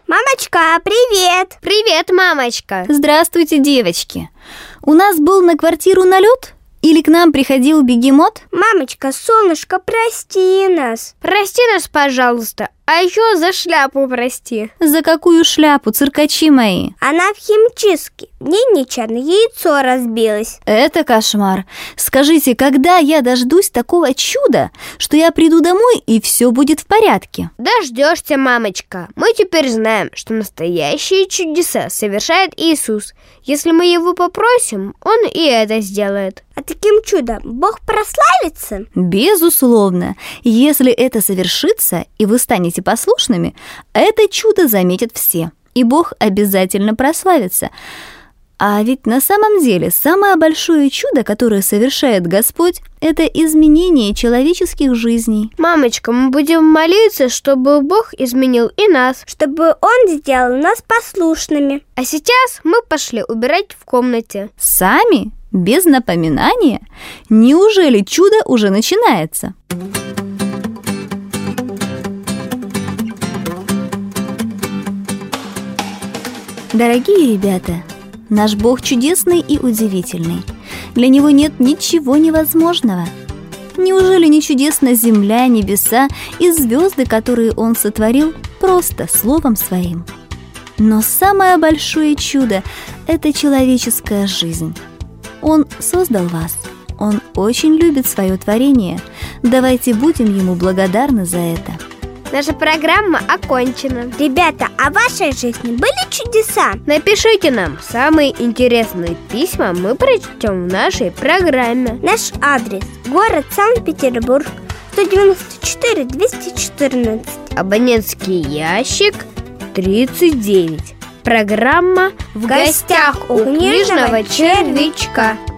Мамочка, привет! Привет, мамочка! Здравствуйте, девочки! У нас был на квартиру налет? Или к нам приходил бегемот? Мамочка, солнышко, прости нас. Прости нас, пожалуйста. А еще за шляпу прости. За какую шляпу, циркачи мои? Она в химчистке. В ней нечаянно яйцо разбилось. Это кошмар. Скажите, когда я дождусь такого чуда, что я приду домой и все будет в порядке? Дождешься, мамочка. Мы теперь знаем, что настоящие чудеса совершает Иисус. Если мы его попросим, он и это сделает. А таким чудом Бог прославится? Безусловно. Если это совершится, и вы станете послушными, это чудо заметят все, и Бог обязательно прославится. А ведь на самом деле самое большое чудо, которое совершает Господь, это изменение человеческих жизней. Мамочка, мы будем молиться, чтобы Бог изменил и нас, чтобы Он сделал нас послушными. А сейчас мы пошли убирать в комнате. Сами? Без напоминания? Неужели чудо уже начинается? Дорогие ребята, наш Бог чудесный и удивительный. Для Него нет ничего невозможного. Неужели не чудесна земля, небеса и звезды, которые Он сотворил просто словом Своим? Но самое большое чудо – это человеческая жизнь. Он создал вас. Он очень любит свое творение. Давайте будем Ему благодарны за это. Наша программа окончена. Ребята, а в вашей жизни были чудеса? Напишите нам самые интересные письма, мы прочтем в нашей программе. Наш адрес: город Санкт-Петербург, 194 214. Абонентский ящик 39. Программа «В гостях у книжного червячка».